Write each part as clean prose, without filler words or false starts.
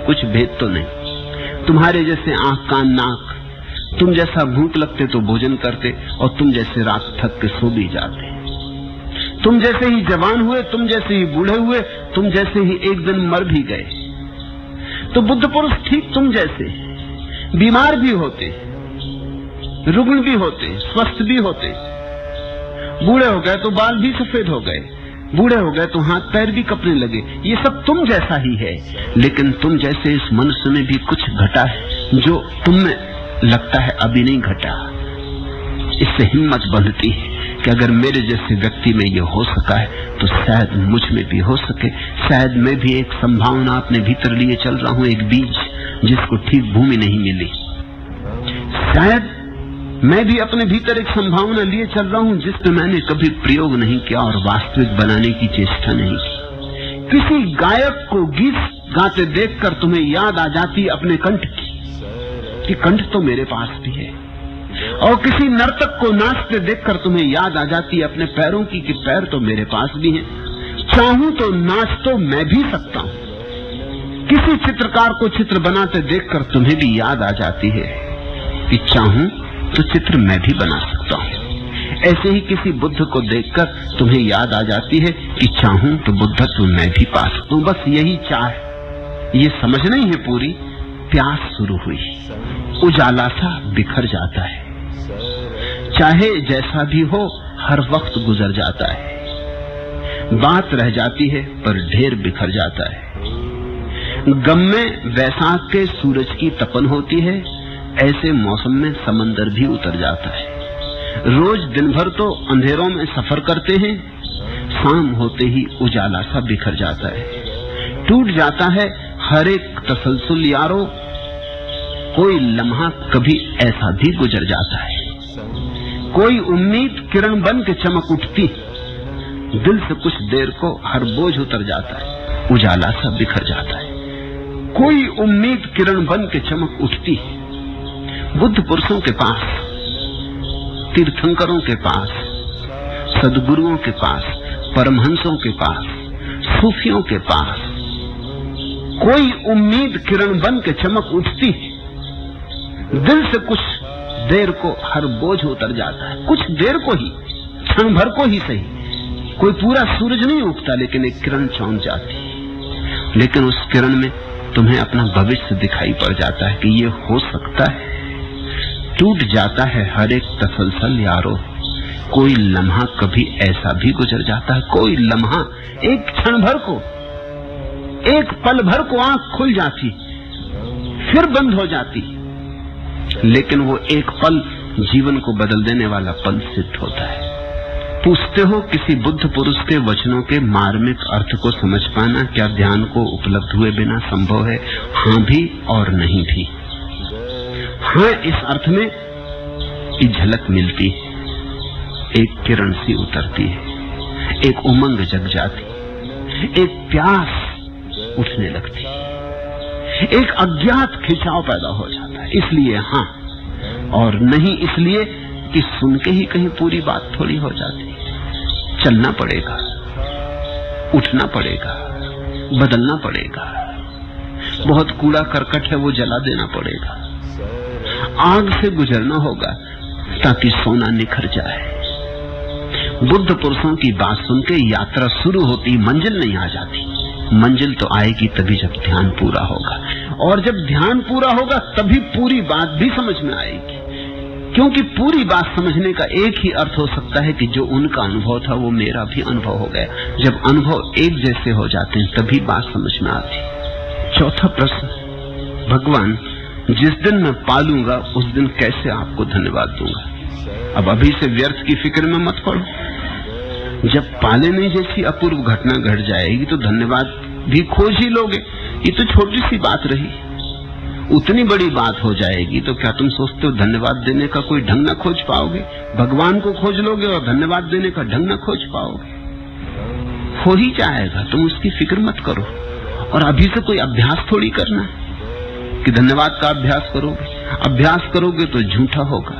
कुछ भेद तो नहीं। तुम्हारे जैसे आंख कान नाक, तुम जैसा भूख लगते तो भोजन करते और तुम जैसे रात थक के सो भी जाते। तुम जैसे ही जवान हुए, तुम जैसे ही बूढ़े हुए, तुम जैसे ही एक दिन मर भी गए। तो बुद्ध पुरुष ठीक तुम जैसे बीमार भी होते, रुग्ण भी होते, स्वस्थ भी होते। बूढ़े हो गए तो बाल भी सफेद हो गए, बूढ़े हो गए तो हाथ पैर भी कपने लगे। ये सब तुम जैसा ही है, लेकिन तुम जैसे इस मनुष्य में भी कुछ घटा है जो तुम में लगता है अभी नहीं घटा। इससे हिम्मत बंधती है कि अगर मेरे जैसे व्यक्ति में ये हो सका है तो शायद मुझ में भी हो सके। शायद मैं भी एक संभावना अपने भीतर लिए चल रहा हूं, एक बीज जिसको ठीक भूमि नहीं मिली। शायद मैं भी अपने भीतर एक संभावना लिए चल रहा हूं जिस पे मैंने कभी प्रयोग नहीं किया और वास्तविक बनाने की चेष्टा नहीं की। किसी गायक को गीत गाते देखकर तुम्हें याद आ जाती अपने कंठ की कि कंठ तो मेरे पास भी है, और किसी नर्तक को नाचते देखकर तुम्हें याद आ जाती अपने पैरों की कि पैर तो मेरे पास भी हैं। चाहूं तो नाच तो मैं भी सकता हूं। किसी चित्रकार को चित्र बनाते देखकर तुम्हें भी याद आ जाती है कि चाहूं तो चित्र मैं भी बना सकता हूं। ऐसे ही किसी बुद्ध को देखकर तुम्हें याद आ जाती है कि चाहूं तो बुद्धत्व मैं भी पा सकता हूं। बस यही चाह, ये समझ नहीं है पूरी, प्यास शुरू हुई, उजाला सा बिखर जाता है। चाहे जैसा भी हो हर वक्त गुजर जाता है। बात रह जाती है पर ढेर बिखर जाता है। गम में वैसाख के सूरज की तपन होती है, ऐसे मौसम में समंदर भी उतर जाता है। रोज दिन भर तो अंधेरों में सफर करते हैं, शाम होते ही उजाला सा बिखर जाता है। टूट जाता है हर एक तसलसल यारो, कोई लम्हा कभी ऐसा भी गुजर जाता है। कोई उम्मीद किरण बन के चमक उठती, दिल से कुछ देर को हर बोझ उतर जाता है, उजाला सा बिखर जाता है। कोई उम्मीद किरण बन के चमक उठती। बुद्ध पुरुषों के पास, तीर्थंकरों के पास, सद्गुरुओं के पास, परमहंसों के पास, सूफियों के पास कोई उम्मीद किरण बन के चमक उठती, दिल से कुछ देर को हर बोझ उतर जाता है। कुछ देर को ही, क्षण भर को ही सही। कोई पूरा सूरज नहीं उगता, लेकिन एक किरण चौंक जाती है। लेकिन उस किरण में तुम्हें अपना भविष्य दिखाई पड़ जाता है कि ये हो सकता है। टूट जाता है हर एक तसलसल यारो, कोई लम्हा कभी ऐसा भी गुजर जाता है। कोई लम्हा एक क्षण भर को, एक पल भर को आंख खुल जाती, फिर बंद हो जाती, लेकिन वो एक पल जीवन को बदल देने वाला पल सिद्ध होता है। पूछते हो किसी बुद्ध पुरुष के वचनों के मार्मिक अर्थ को समझ पाना क्या ध्यान को उपलब्ध हुए बिना संभव है? हां भी और नहीं भी। हां इस अर्थ में कि झलक मिलती है, एक किरण सी उतरती है, एक उमंग जग जाती, एक प्यास उठने लगती, एक अज्ञात खिंचाव पैदा हो जाता है। इसलिए हां, और नहीं इसलिए कि सुन के ही कहीं पूरी बात थोड़ी हो जाती है। चलना पड़ेगा, उठना पड़ेगा, बदलना पड़ेगा। बहुत कूड़ा करकट है वो जला देना पड़ेगा, आग से गुजरना होगा ताकि सोना निखर जाए। बुद्ध पुरुषों की बात सुन के यात्रा शुरू होती, मंजिल नहीं आ जाती। मंजिल तो आएगी तभी जब ध्यान पूरा होगा, और जब ध्यान पूरा होगा तभी पूरी बात भी समझ में आएगी। क्योंकि पूरी बात समझने का एक ही अर्थ हो सकता है कि जो उनका अनुभव था वो मेरा भी अनुभव हो गया। जब अनुभव एक जैसे हो जाते हैं तभी बात समझ में आती। चौथा प्रश्न, भगवान जिस दिन मैं पालूंगा उस दिन कैसे आपको धन्यवाद दूंगा? अब अभी से व्यर्थ की फिक्र में मत पड़ो। जब पालेने जैसी अपूर्व घटना घट जाएगी तो धन्यवाद भी खोज ही लोगे। ये तो छोटी सी बात रही, उतनी बड़ी बात हो जाएगी तो क्या तुम सोचते हो धन्यवाद देने का कोई ढंग न खोज पाओगे? भगवान को खोज लोगे और धन्यवाद देने का ढंग न खोज पाओगे। हो ही जाएगा, तुम उसकी फिक्र मत करो। और अभी से कोई अभ्यास थोड़ी करना कि धन्यवाद का अभ्यास करोगे। अभ्यास करोगे तो झूठा होगा,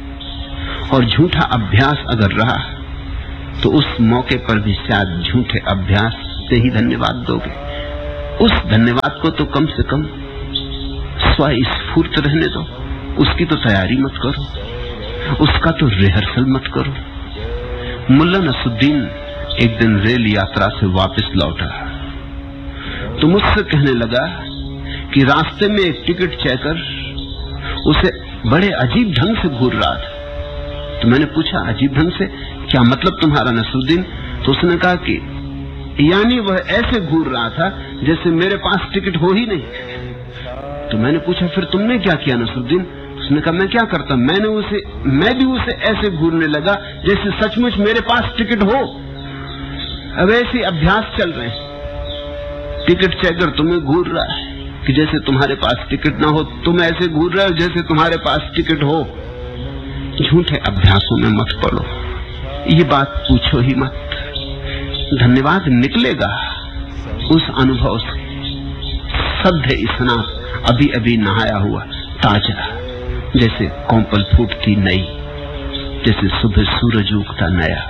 और झूठा अभ्यास अगर रहा तो उस मौके पर भी शायद झूठे अभ्यास से ही धन्यवाद दोगे। उस धन्यवाद को तो कम से कम स्वस्फूर्त रहने दो, उसकी तो तैयारी मत करो, उसका तो रिहर्सल मत करो। मुल्ला नसरुद्दीन एक दिन रेल यात्रा से वापस लौटा तो मुझसे कहने लगा कि रास्ते में एक टिकट चेकर उसे बड़े अजीब ढंग से घूर रहा था। तो मैंने पूछा, अजीब ढंग से क्या मतलब तुम्हारा नसरुद्दीन? तो उसने कहा कि यानी वह ऐसे घूर रहा था जैसे मेरे पास टिकट हो ही नहीं। तो मैंने पूछा, फिर तुमने क्या किया नसरुद्दीन? उसने कहा, मैं क्या करता, मैं भी उसे ऐसे घूरने लगा जैसे सचमुच मेरे पास टिकट हो। अब ऐसे अभ्यास चल रहे हैं, टिकट चेकर तुम्हें घूर रहा है कि जैसे तुम्हारे पास टिकट ना हो, तुम ऐसे घूर रहे हो जैसे तुम्हारे पास टिकट हो। झूठे अभ्यासों में मत पड़ो, ये बात पूछो ही मत। धन्यवाद निकलेगा उस अनुभव से, सद्य स्नान अभी अभी नहाया हुआ ताजा, जैसे कौंपल फूटती नई, जैसे सुबह सूरज उगता नया,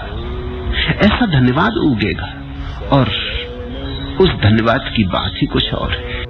ऐसा धन्यवाद उगेगा। और उस धन्यवाद की बात ही कुछ और है।